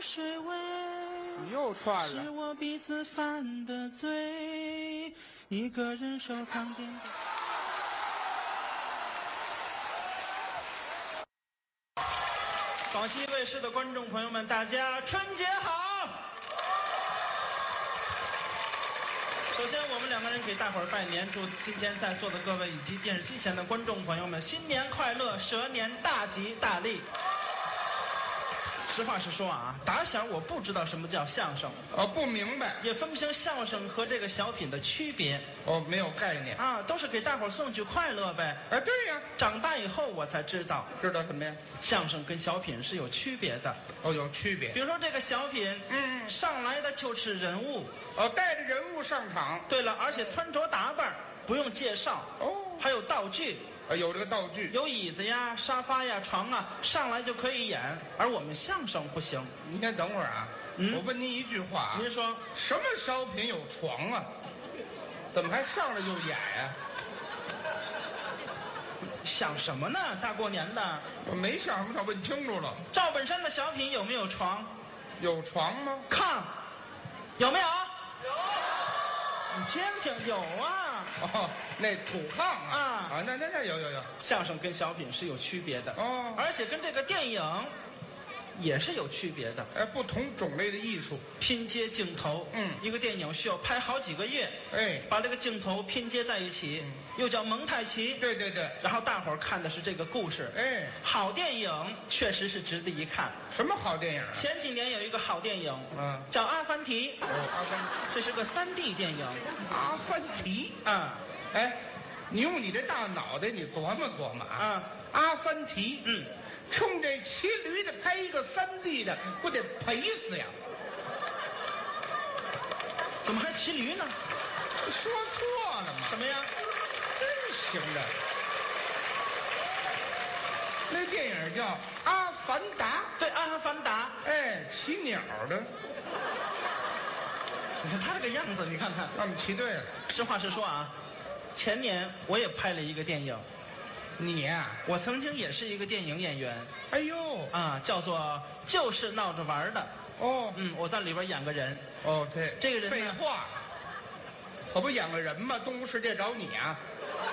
水味， 你又串是了。 我彼此犯的罪，一个人收藏点点。广西卫视的观众朋友们，大家春节好！首先，我们两个人给大伙儿拜年，祝今天在座的各位以及电视机前的观众朋友们新年快乐，蛇年大吉大利。实话实说啊，打小我不知道什么叫相声， 不明白。 也分不清相声和这个小品的区别。 没有概念啊，都是给大伙儿送去快乐呗。 哎，对呀。 长大以后我才知道， 知道什么呀？ 相声跟小品是有区别的。 有区别。 比如说这个小品，上来的就是人物， 带着人物上场。 对了，而且穿着打扮不用介绍，还有道具。 有这个道具， 有椅子呀、沙发呀、床啊，上来就可以演。而我们相声不行。 您先等会儿啊，我问您一句话。 您说什么小品有床啊？怎么还上来就演呀？ 想什么呢？大过年的。 我没想什么，他问清楚了。 赵本山的小品有没有床？ 有床吗？ 炕有没有？有。你听听，有啊。 那土炕啊，那有。 相声跟小品是有区别的而且跟这个电影也是有区别的。 不同种类的艺术， 拼接镜头，一个电影需要拍好几个月，把这个镜头拼接在一起，又叫蒙太奇。 对。 然后大伙儿看的是这个故事，好电影确实是值得一看。 什么好电影？ 前几年有一个好电影，叫《阿凡提》。 阿凡提， 这是个3D 电影。 阿凡提你用你这大脑袋，你琢磨琢磨啊。阿凡提，冲这骑驴的拍一个3D 的，不得赔死呀？ 怎么还骑驴呢？ 说错了吗？ 什么呀？ 真行的。那电影叫《阿凡达》。 对，《阿凡达》。 骑鸟的。 你看他这个样子，你看看。 让我们骑对了。 实话实说啊，前年我也拍了一个电影。 你呀？ 我曾经也是一个电影演员。 哎呦叫做就是闹着玩的。我在里边演个人。 对， 这个人废话，可不演个人吗？动物世界找你啊！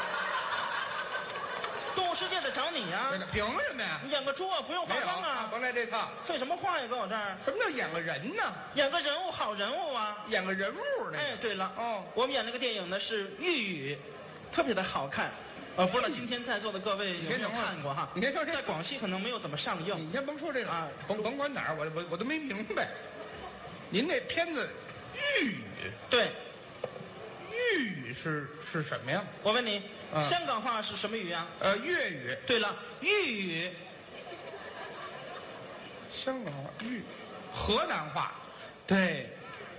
动物世界的找你呀？ 凭什么呀？ 你演个猪啊，不用化妆啊。 甭来这套。 废什么话呀，搁我这儿？ 什么叫演个人呢？ 演个人物，好人物啊。 演个人物呢？ 对了，我们演那个电影呢是豫语，特别的好看。不知道今天在座的各位有没有看过哈？ 你先说这， 在广西可能没有怎么上映。 你先甭说这个甭管哪儿，我都没明白。您那片子豫语？对。豫语是什么呀？ 我问你，香港话是什么语啊？ 粤语。 对了，豫语。 香港话河南话。 对。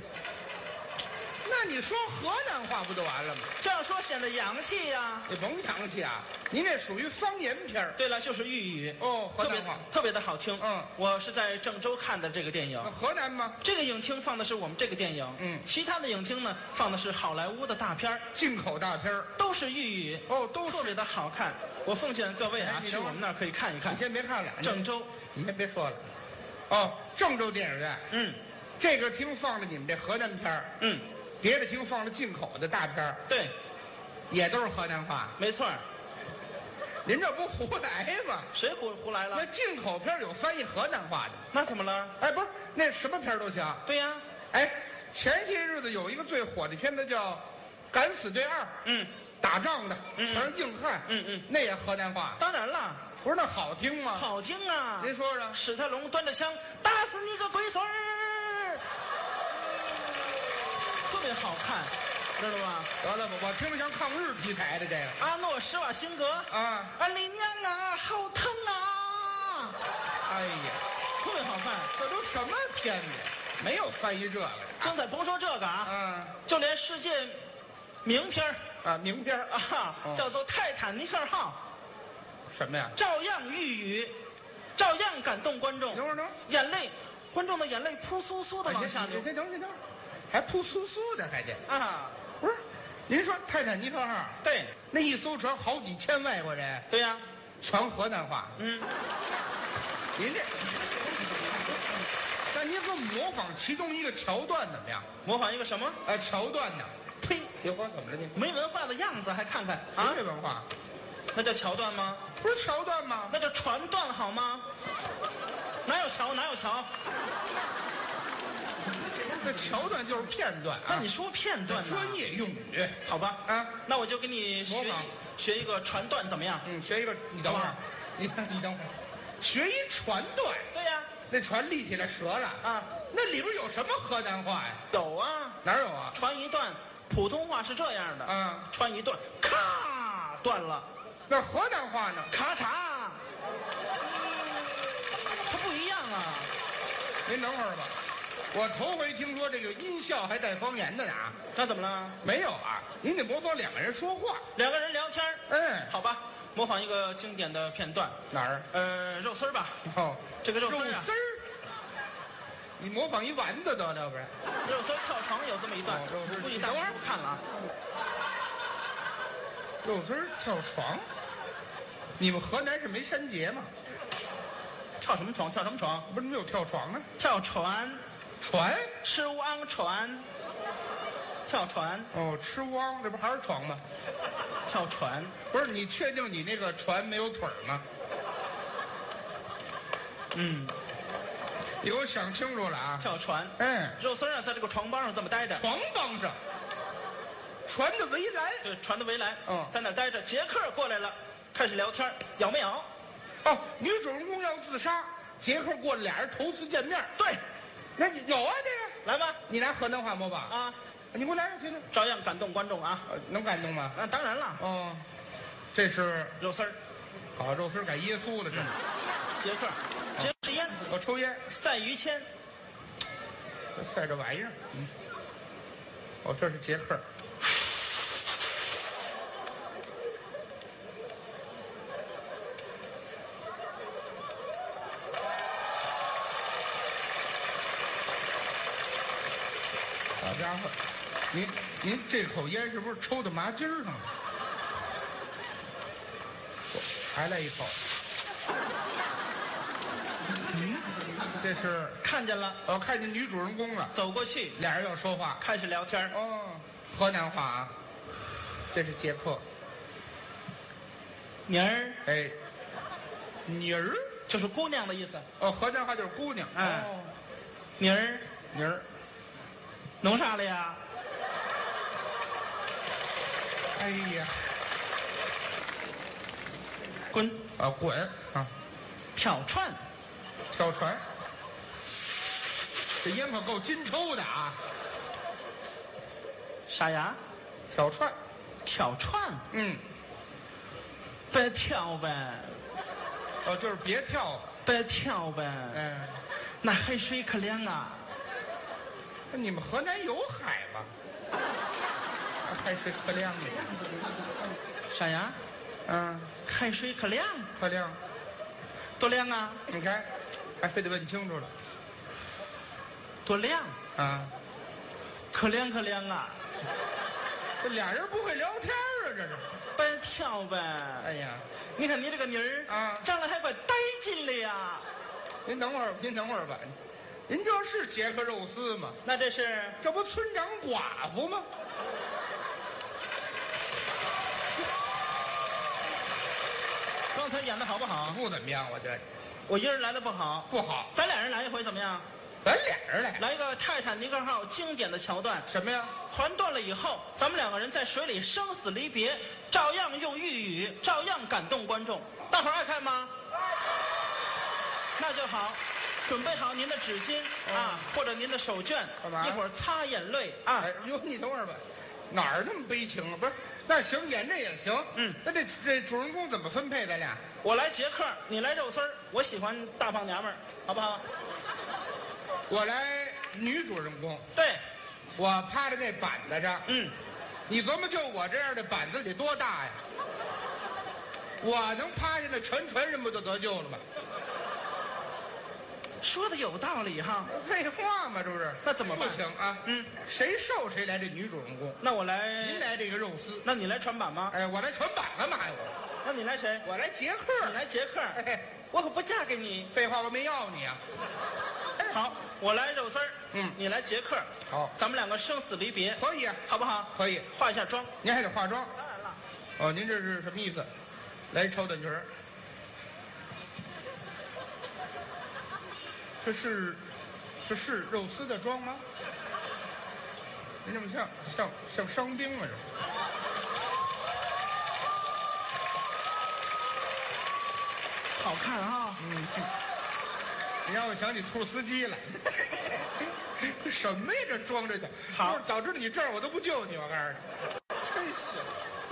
那你说河南话不就完了吗？ 这样说显得洋气呀。 你甭洋气啊，您这属于方言片。 对了，就是豫语。 河南话特别的好听。我是在郑州看的这个电影。 河南吗？ 这个影厅放的是我们这个电影。其他的影厅呢放的是好莱坞的大片， 进口大片， 都是豫语。 都特别的好看。我奉劝各位去我们那儿可以看一看。 你先别看了， 郑州。 你先别说了。郑州电影院。这个厅放的你们这河南片。别的厅放了进口的大片。对，也都是河南话。 没错。 您这不胡来吗？ 谁胡来了？ 那进口片有翻译河南话的。 那怎么了？ 不是，那什么片都行。 对呀。 前些日子有一个最火的片子叫《敢死队2》。打仗的，全是硬汉。那也河南话。 当然了。 不是那好听吗？ 好听啊。 您说说。 史泰龙端着枪，打死你个龟孙儿。特别好看，知道吗？ 得了吧，我听着像抗日题材的这个。 阿诺·施瓦辛格你娘啊，好疼啊！ 哎呀， 特别好看。 这都什么片子？没有翻译这个。 精彩，甭说这个就连世界名片名片叫做《泰坦尼克号》。 什么呀？ 照样豫语，照样感动观众。 等会儿， 眼泪，观众的眼泪扑簌簌的往下流。 等会儿。还扑簌簌的，还得不是？您说泰坦尼克号？ 对， 那一艘船好几千外国人。 对呀， 全河南话。您这，但您不模仿其中一个桥段怎么样？ 模仿一个什么？ 桥段呢？ 呸！ 别慌，怎么了你？ 没文化的样子还看看啊？ 没文化， 那叫桥段吗？ 不是桥段吗？ 那叫传段好吗？哪有桥？哪有桥？ 这桥段就是片段啊。 那你说片段呢？ 专业用语， 好吧？ 啊， 那我就给你学一个传段，怎么样？ 学一个，你等会儿，你等会儿，学一传段。 对呀。 那船立起来折了啊？那里边有什么河南话呀？ 有啊。 哪有啊？ 传一段，普通话是这样的啊，传一段，咔断了。 那河南话呢？ 咔嚓。它不一样啊。 您等会儿吧，我头回听说这个音效还带方言的呢。 那怎么了？ 没有啊，您得模仿两个人说话， 两个人聊天。 好吧，模仿一个经典的片段。 哪儿？ 肉丝儿吧。这个肉丝儿，你模仿一丸子得了，不是？ 肉丝跳床有这么一段，估计大伙儿不看了啊。 肉丝跳床，你们河南是没山节吗？ 跳什么床？跳什么床？ 不是没有跳床啊？ 跳船。 船？ 吃汪船。跳船。 吃汪，这不还是床吗？ 跳船。 不是，你确定你那个船没有腿吗？你给我想清楚了啊！ 跳船。肉丝啊，在这个床帮上这么待着。 床帮上。船的围栏。 对，船的围栏。在那待着。杰克过来了，开始聊天，咬没咬？ 女主人公要自杀，杰克过来，俩人头次见面。 对， 那有啊，这个来吧， 你拿河南话模仿啊？ 你给我来，我听听。 照样感动观众啊！ 能感动吗？ 当然了。 这是肉丝儿。 好，肉丝儿改耶稣了，这是。 杰克，杰克烟。 我抽烟。 赛于谦。 赛这玩意儿。这是杰克。好家伙，您这口烟是不是抽到麻筋上了？还来一口。这是看见了。 看见女主人公了。 走过去， 俩人要说话， 开始聊天。 河南话啊。这是杰克。 妮儿。 妮儿就是姑娘的意思。 河南话就是姑娘。 妮儿。 妮儿。 弄啥了呀？ 哎呀！ 滚！ 滚啊！ 跳船。 跳船。这烟可够金抽的啊！ 啥呀？ 跳船。 跳船。别跳呗。 就是别跳。 别跳呗。那海水可凉啊。 你们河南有海吗？海水可凉的。 啥呀？海水可凉。 可凉。 多凉啊！ 你看，还非得问清楚了。 多凉啊！ 可凉可凉啊！ 这俩人不会聊天啊，这是。 别跳呗！ 哎呀， 你看你这个妮儿啊，长得还怪带劲的呀！ 您等会儿吧。您这是杰克肉丝吗？ 那这不村长寡妇吗？ 刚才演的好不好？ 不怎么样，我觉得。 我一人来的不好。 不好。 咱俩人来一回怎么样？ 咱俩人来一个泰坦尼克号经典的桥段。 什么呀？ 船断了以后，咱们两个人在水里生死离别，照样用豫语，照样感动观众。大伙儿爱看吗？那就好。准备好您的纸巾或者您的手绢，一会儿擦眼泪啊。 你等会儿吧，哪儿那么悲情啊？不是，那行，演这也行。那这主人公怎么分配？咱俩， 我来杰克，你来肉丝儿，我喜欢大胖娘们儿，好不好？ 我来女主人公。 对， 我趴在那板子上。你琢磨，就我这样的板子得多大呀？我能趴下那全人不就得救了吗？ 说的有道理哈。 废话嘛，这不是？ 那怎么办？ 不行啊。谁瘦谁来这女主人公。 那我来。 您来这个肉丝。 那你来船板吗？ 我来船板干嘛呀？ 那你来谁？ 我来杰克。 你来杰克。 我可不嫁给你。 废话，我没要你啊。 好，我来肉丝儿，你来杰克。 好， 咱们两个生死离别。 可以啊， 好不好？ 可以。 化一下妆。 您还得化妆。 当然了。 哦，您这是什么意思？来一超短裙儿。这是肉丝的妆吗？您这么像伤兵啊？ 这好看啊！ 你让我想起兔司机来。这什么呀？这装着去。 好， 早知道你这样，我都不救你。我告诉你，真行。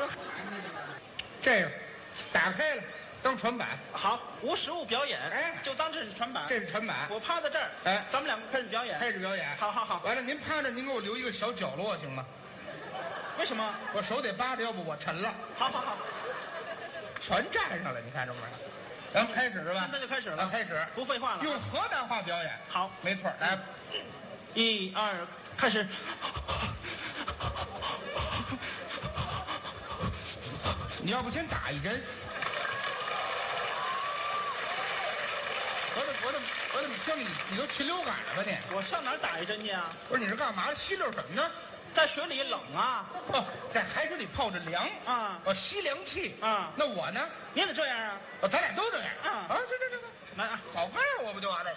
这个打开了。当传板。 好，无实物表演， 哎， 就当这是传板。 这是传板。 我趴在这儿， 哎， 咱们两个开始表演。 开始表演。 好。 完了，您趴着，您给我留一个小角落，行吗？ 为什么？ 我手得扒着，要不我沉了。 好。 全站上了，你看着没？咱们开始是吧？ 现在就开始了。 开始， 不废话了。 用河南话表演。 好， 没错。来 ，1、2，开始。 你要不先打一针？我怎么听你都禽流感了吧你？ 我上哪儿打一针去啊？ 不是，你是干嘛吸溜什么呢？ 在水里冷啊！ 在海水里泡着凉啊！ 我吸凉气啊！ 那我呢？ 你也得这样啊！ 咱俩都这样啊！ 这， 来啊！ 好看我不就完了？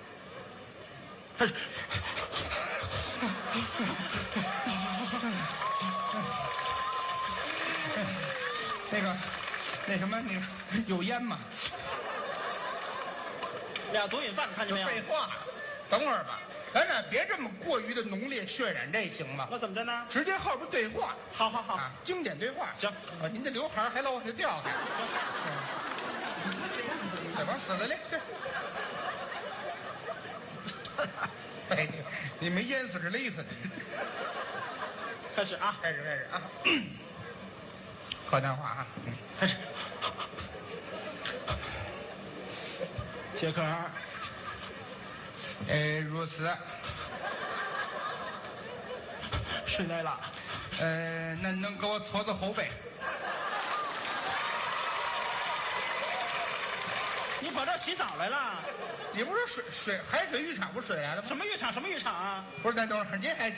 那什么，你有烟吗？ 俩毒瘾犯，看见没有？ 废话，等会儿吧，咱俩别这么过于的浓烈渲染，这行吗？ 那怎么着呢？ 直接后边对话。 好， 经典对话。 行。 您这刘海还老往下掉还。这往死了嘞！哎，你没淹死是勒死的。 开始啊！ 开始啊！河南话啊！ 开始。杰克， 如此。 睡来了。 那能给我搓搓后背？ 你跑这洗澡来了？ 你不是海水浴场不是水来的吗？ 什么浴场啊？ 不是，咱等会儿您还。